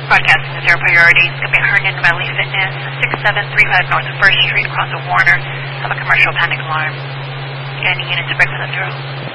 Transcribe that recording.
Broadcasting to Zero Priority. It's going to be Herndon Valley Fitness, 6735 North 1st Street, across the Warner. Have a commercial panic alarm. Any units to break for the zero.